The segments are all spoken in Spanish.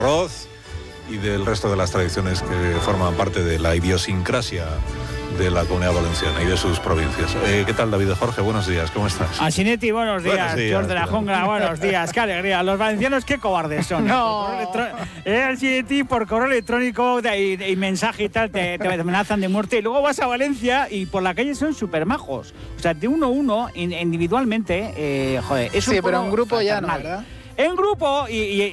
arroz y del resto de las tradiciones que forman parte de la idiosincrasia de la Comunidad Valenciana y de sus provincias. ¿Qué tal, David? Jorge, buenos días, ¿cómo estás? Asinetti, buenos días. George de la Jungla, buenos días. Qué alegría. Los valencianos, qué cobardes son. No. Asinetti, por correo electrónico y mensaje y tal, te amenazan de muerte. Y luego vas a Valencia y por la calle son súper majos. O sea, de uno a uno, individualmente, joder. Es sí, pero en grupo ya no, ¿verdad? En grupo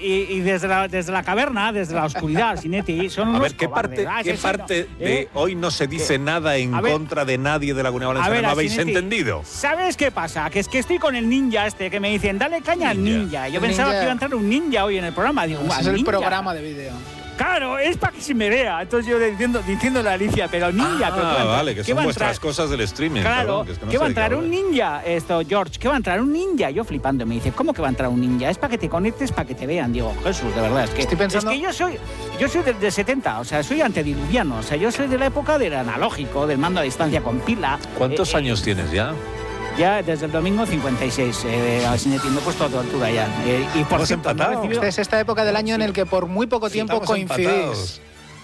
y desde la caverna, desde la oscuridad, Asinetti, son unos cobardes. ¿Qué parte de hoy no se dice nada en contra de nadie de la Comunidad Valenciana? ¿No habéis entendido? ¿Sabes qué pasa? Que es que estoy con el ninja que me dicen, dale caña al ninja. Yo pensaba que iba a entrar un ninja hoy en el programa. Digo, es el programa de vídeo. Claro, es para que se me vea. Entonces yo diciendo la Alicia, pero ninja. Vale, que son vuestras cosas del streaming. Claro, ¿qué va a entrar un ninja? George, ¿qué va a entrar un ninja? Yo flipando, me dice, ¿cómo que va a entrar un ninja? Es para que te conectes, para que te vean. Digo, Jesús, de verdad, es que... Estoy pensando... Es que yo soy del 70, o sea, soy antediluviano. O sea, yo soy de la época del analógico, del mando a distancia con pila. ¿Cuántos años tienes ya? Ya desde el domingo 56, Asinetti, me he puesto a tu altura ya. Y por cierto, no he recibido... Esta es esta época del año en el que por muy poco tiempo coincidís.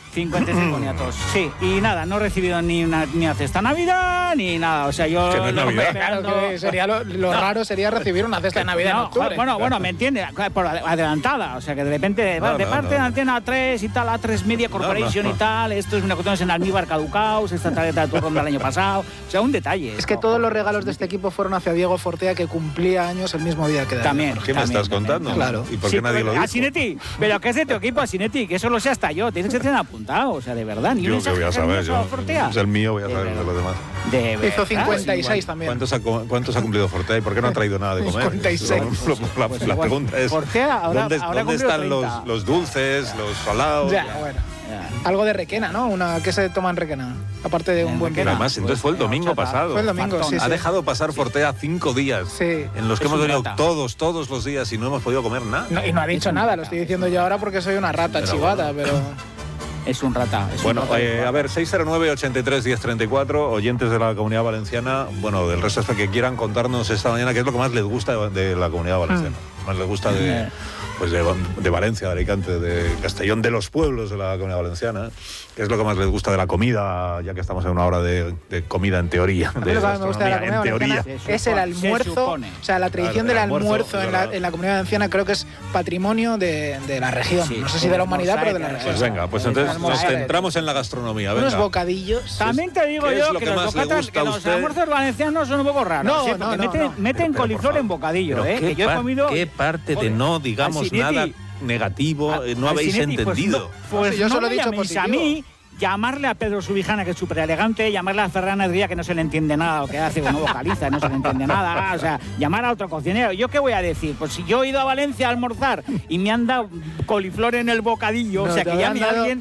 56 boniatos, sí. Y nada, no he recibido ni una cesta de Navidad, ni nada. O sea, yo... Que no es Navidad. Claro, que sería lo raro sería recibir una cesta de Navidad en octubre. Bueno, me entiende, por adelantada. O sea, que de repente, de parte de Antena 3 y tal, A3 Media Corporation y tal, esto es una cuestión en almíbar caducaos, esta tarjeta de turno del año pasado. O sea, un detalle. Es que todos los regalos de este equipo fueron hacia Diego Fortea, que cumplía años el mismo día que David. También. ¿Qué me estás contando? Claro. ¿Y por qué nadie lo dijo? Asinetti, pero ¿qué es de tu equipo, Asinetti? Que eso lo sé hasta yo. Tienes que tener apuntado, o sea, de verdad. Yo que voy a saber, es el mío, voy a saber de los demás. Hizo 56 también. ¿Cuántos ha cumplido Fortea y por qué no ha traído nada de comer? 56. La pregunta es, Fortea ¿dónde están los dulces, los salados? Ya, bueno. Algo de Requena, ¿no? ¿Qué se toma en Requena? Aparte de un buen Pero además, entonces fue el domingo pasado. Fue el domingo, sí. Ha dejado pasar Fortea 5 días en los que hemos venido todos los días y no hemos podido comer nada. No, y no ha dicho nada, lo estoy diciendo yo ahora porque soy una rata chivada, pero... Es un rata. A ver, 609-83-1034, oyentes de la Comunidad Valenciana, bueno, del resto hasta que quieran contarnos esta mañana qué es lo que más les gusta de la Comunidad Valenciana. Más les gusta de Valencia, de Alicante, de Castellón, de los pueblos de la Comunidad Valenciana. ¿Qué es lo que más les gusta de la comida, ya que estamos en una hora de comida en teoría? Lo que me gusta de la Comunidad Valenciana es el almuerzo, o sea, la tradición del almuerzo en la Comunidad Valenciana creo que es patrimonio de la región. No sé si de la humanidad, pero de la región. Pues venga, pues entonces nos centramos en la gastronomía. Venga. Unos bocadillos. También te digo yo que los almuerzos valencianos son un poco raros. Meten coliflor en bocadillo, que yo he comido... ¿Qué parte de no digamos nada negativo no habéis entendido? Pues yo solo he dicho positivo. A mí, llamarle a Pedro Subijana, que es súper elegante, llamarle a Ferran Adrià, que no se le entiende nada lo que hace, no vocaliza, no se le entiende nada, o sea, llamar a otro cocinero. ¿Yo qué voy a decir? Pues si yo he ido a Valencia a almorzar y me han dado coliflor en el bocadillo, o sea, que llame a alguien...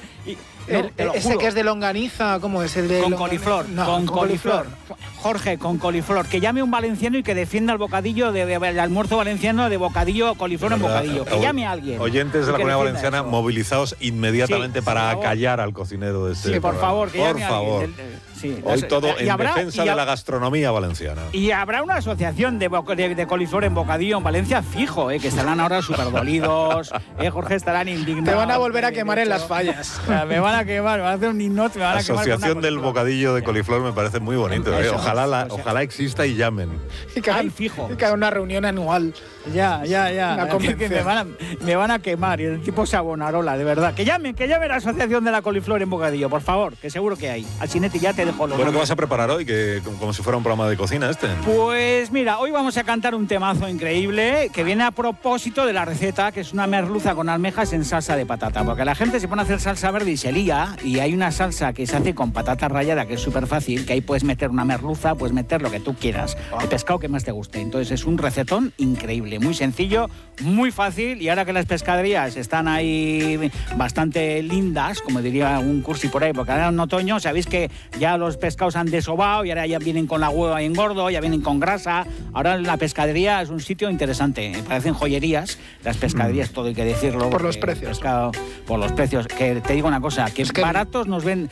ese que es de longaniza, ¿cómo es? El de con coliflor. Con coliflor. Jorge, con coliflor. Que llame un valenciano y que defienda el bocadillo el almuerzo valenciano de bocadillo, coliflor en bocadillo. Que llame a alguien. Oyentes de la Comunidad Valenciana, movilizados inmediatamente para acallar al cocinero de este por favor, que llame a alguien. Hoy todo en defensa de la gastronomía valenciana. Y habrá una asociación de coliflor en bocadillo en Valencia fijo, que estarán ahora súper dolidos, Jorge, estarán indignados. Te van a volver a quemar en las fallas. Me van a quemar, me van a hacer un hinote, me van a quemar. La asociación del bocadillo de coliflor me parece muy bonito. Ojalá exista y llamen. Y que haga una reunión anual. Ya. Que me van a quemar y el tipo Sabonarola, de verdad. Que llame la asociación de la coliflor en bocadillo, por favor, que seguro que hay. Asinetti, ya te dejo. Bueno, ¿qué vas a preparar hoy? Que como si fuera un programa de cocina este. Pues mira, hoy vamos a cantar un temazo increíble que viene a propósito de la receta, que es una merluza con almejas en salsa de patata. Porque la gente se pone a hacer salsa verde y se lía, y hay una salsa que se hace con patata rallada, que es súper fácil, que ahí puedes meter una merluza, puedes meter lo que tú quieras, el pescado que más te guste. Entonces es un recetón increíble, muy sencillo, muy fácil, y ahora que las pescaderías están ahí bastante lindas, como diría un cursi por ahí, porque ahora en otoño sabéis que ya los pescados han desobado y ahora ya vienen con la hueva en gordo, ya vienen con grasa. Ahora la pescadería es un sitio interesante, parecen joyerías las pescaderías, todo hay que decirlo. Por los precios. Pescado, por los precios, que te digo una cosa, que barato nos venden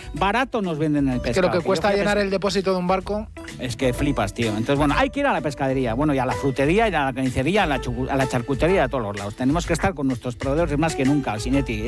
el pescado. Que lo que cuesta llenar el depósito de un barco. Es que flipas, tío. Entonces, bueno, hay que ir a la pescadería, bueno, y a la frutería, y a la carnicería, a la charcutería, a todos los lados. Tenemos que estar con nuestros proveedores más que nunca, Asinetti.